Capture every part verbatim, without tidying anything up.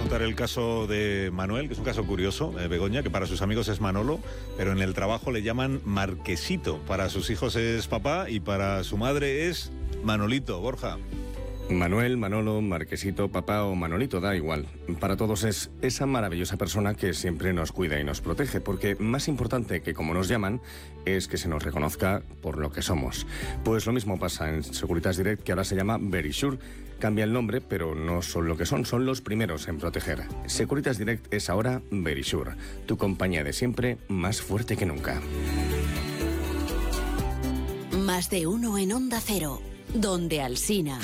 contar el caso de Manuel, que es un caso curioso, eh, Begoña, que para sus amigos es Manolo, pero en el trabajo le llaman Marquesito. Para sus hijos es papá y para su madre es Manolito. Borja. Manuel, Manolo, Marquesito, papá o Manolito, da igual. Para todos es esa maravillosa persona que siempre nos cuida y nos protege, porque más importante que como nos llaman es que se nos reconozca por lo que somos. Pues lo mismo pasa en Securitas Direct, que ahora se llama Verisure. Cambia el nombre, pero no son lo que son, son los primeros en proteger. Securitas Direct es ahora Verisure, tu compañía de siempre, más fuerte que nunca. Más de uno en Onda Cero, donde Alsina.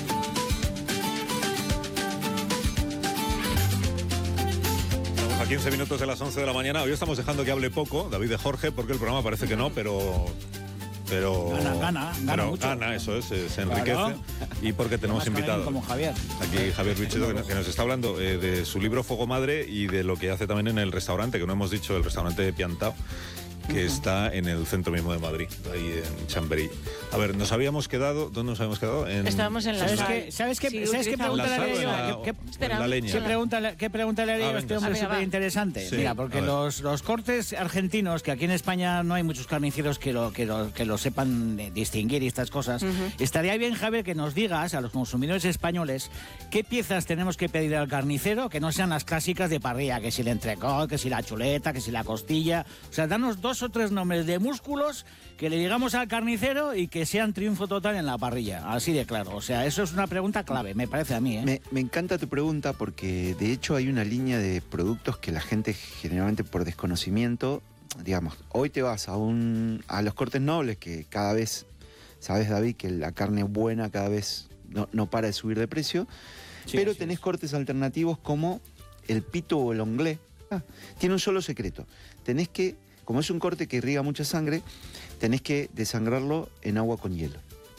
A quince minutos de las once de la mañana. Hoy estamos dejando que hable poco David de Jorge, porque el programa parece que no, pero... pero gana, gana, gana pero mucho. Gana, eso es, se enriquece. Claro. Y porque tenemos invitados. Como Javier. Aquí Javier Bichedo, que, que nos está hablando eh, de su libro Fuego Madre y de lo que hace también en el restaurante, que no hemos dicho, el restaurante de Piantao, que uh-huh. está en el centro mismo de Madrid, ahí en Chamberí. A ver, nos habíamos quedado... ¿Dónde nos habíamos quedado? En... Estábamos en la ¿Sabes sal. qué, ¿sabes qué, Sí, ¿sabes qué pregunta le haría yo? La, ¿Qué, qué, la leña. ¿Qué pregunta, qué pregunta le haría yo a este hombre súper interesante? Sí, Mira, porque los, los cortes argentinos, que aquí en España no hay muchos carniceros que lo, que lo, que lo sepan distinguir y estas cosas, uh-huh. estaría bien, Javier, que nos digas a los consumidores españoles qué piezas tenemos que pedir al carnicero que no sean las clásicas de parrilla, que si el entrecot, que si la chuleta, que si la costilla. O sea, danos dos o tres nombres de músculos que le digamos al carnicero y que sean triunfo total en la parrilla, así de claro. O sea, eso es una pregunta clave, me parece a mí, ¿eh? Me, me encanta tu pregunta porque de hecho hay una línea de productos que la gente generalmente por desconocimiento, digamos, hoy te vas a un a los cortes nobles, que cada vez, sabes, David, que la carne buena cada vez no, no para de subir de precio, sí, pero tenés es. cortes alternativos como el pito o el onglé. Ah, tiene un solo secreto, tenés que, como es un corte que irriga mucha sangre, tenés que desangrarlo en agua con hielo.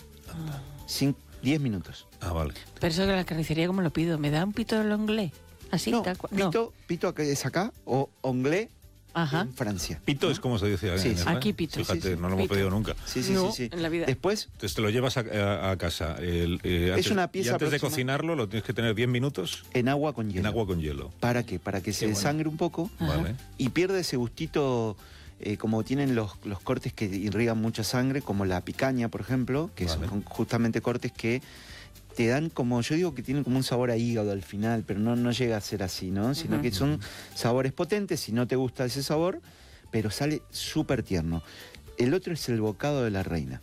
Cinco, diez minutos. Ah, vale. Pero eso de la carnicería, ¿cómo lo pido? ¿Me da un pito del onglé? Así, no, tal cual. Pito, no. pito es acá, o onglé Ajá. en Francia. Pito ¿no? es como se dice sí, en sí. Aquí pito. Fíjate, sí, sí. no lo hemos pito. pedido nunca. Sí, sí, no, sí, sí. en la vida. Después... Entonces te lo llevas a, a, a casa. El, eh, antes, es una pieza y antes próxima, de cocinarlo lo tienes que tener diez minutos. En agua con hielo. En agua con hielo. ¿Para qué? Para que qué se bueno. desangre un poco. Vale. Y pierda ese gustito... Eh, como tienen los, los cortes que irrigan mucha sangre, como la picaña, por ejemplo, que vale. son justamente cortes que te dan como, yo digo que tienen como un sabor a hígado al final, pero no, no llega a ser así, ¿no? Sino uh-huh. que son sabores potentes, si no te gusta ese sabor, pero sale súper tierno. El otro es el bocado de la reina.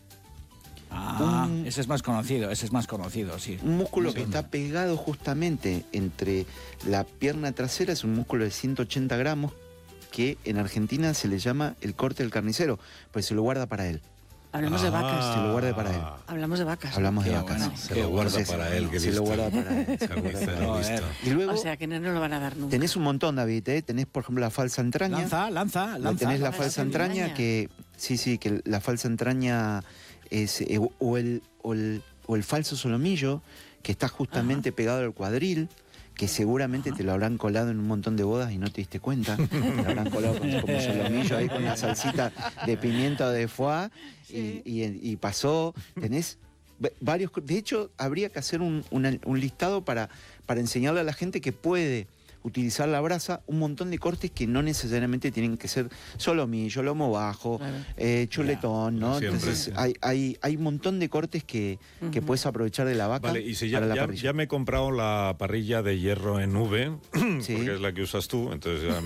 Ah, un, ese es más conocido, ese es más conocido, sí. Un músculo que está pegado justamente entre la pierna trasera, es un músculo de ciento ochenta gramos, que en Argentina se le llama el corte del carnicero, pues se lo guarda para él. Hablamos ah, de vacas. Se lo guarda para él. Hablamos de vacas. Hablamos qué de vacas. Bueno, se lo guarda Entonces, para él. Que se listo. lo guarda para él. Carnicero, listo. Y luego, o sea, que no nos lo van a dar nunca. Tenés un montón, David, ¿eh? Tenés, por ejemplo, la falsa entraña. Lanza, lanza, lanza. Tenés la lanza, falsa lanza, entraña, entraña. que... Sí, sí, que la falsa entraña es... Eh, o, el, o, el, o el falso solomillo, que está justamente Ajá. pegado al cuadril, que seguramente Ajá. te lo habrán colado en un montón de bodas y no te diste cuenta. Te lo habrán colado con, como solomillo ahí con una salsita de pimiento de foie sí. y, y, y pasó. Tenés varios... De hecho, habría que hacer un, una, un listado para, para enseñarle a la gente que puede utilizar la brasa, un montón de cortes que no necesariamente tienen que ser solomillo, lomo bajo, claro. eh, chuletón, yeah, ¿no? Siempre, Entonces sí. hay, hay, hay un montón de cortes que, uh-huh. que puedes aprovechar de la vaca. Vale, y si ya, para la ya, parrilla. ya me he comprado la parrilla de hierro en V, sí. porque es la que usas tú, entonces ya